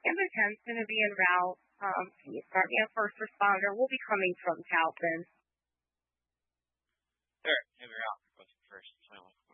Number 10 is going to be en route. Can you start me a first responder? We'll be coming from Tailpin. Sure, en route. What's the first? 21.